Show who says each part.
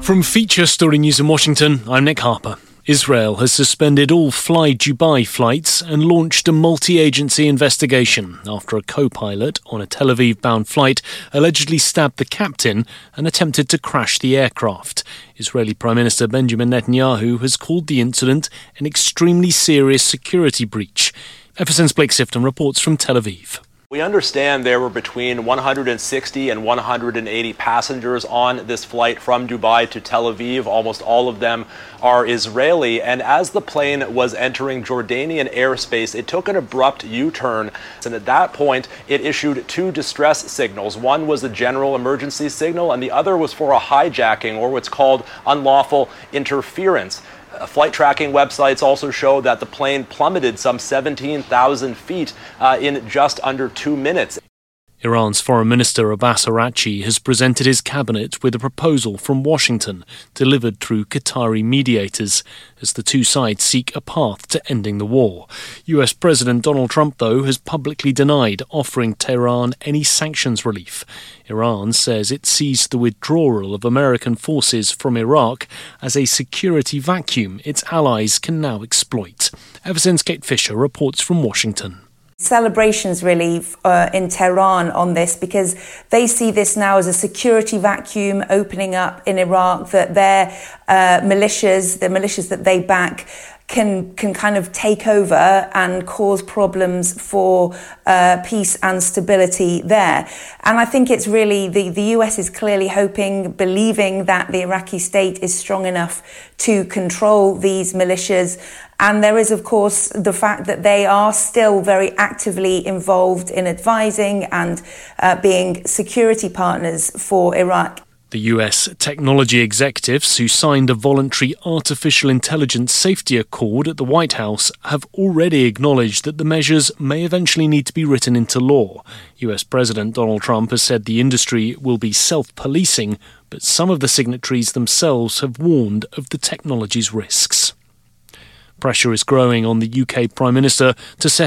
Speaker 1: From Feature Story News in Washington, I'm Nick Harper. Israel has suspended all Fly Dubai flights and launched a multi-agency investigation after a co-pilot on a Tel Aviv-bound flight allegedly stabbed the captain and attempted to crash the aircraft. Israeli Prime Minister Benjamin Netanyahu has called the incident an extremely serious security breach. FSN's Blake Sifton reports from Tel Aviv.
Speaker 2: We understand there were between 160 and 180 passengers on this flight from Dubai to Tel Aviv. Almost all of them are Israeli. And as the plane was entering Jordanian airspace, it took an abrupt U-turn. And at that point, it issued two distress signals. One was a general emergency signal, and the other was for a hijacking, or what's called unlawful interference. Flight tracking websites also show that the plane plummeted some 17,000 feet in just under 2 minutes.
Speaker 1: Iran's Foreign Minister Abbas Araghchi has presented his cabinet with a proposal from Washington, delivered through Qatari mediators, as the two sides seek a path to ending the war. US President Donald Trump, though, has publicly denied offering Tehran any sanctions relief. Iran says it sees the withdrawal of American forces from Iraq as a security vacuum its allies can now exploit. FSN's Kate Fisher reports from Washington.
Speaker 3: Celebrations really in Tehran on this, because they see this now as a security vacuum opening up in Iraq, that their militias, the militias that they back, can kind of take over and cause problems for peace and stability there. And I think it's really, the US is clearly hoping, believing that the Iraqi state is strong enough to control these militias. And there is, of course, the fact that they are still very actively involved in advising and being security partners for Iraq.
Speaker 1: The US technology executives who signed a voluntary artificial intelligence safety accord at the White House have already acknowledged that the measures may eventually need to be written into law. US President Donald Trump has said the industry will be self-policing, but some of the signatories themselves have warned of the technology's risks. Pressure is growing on the UK Prime Minister to set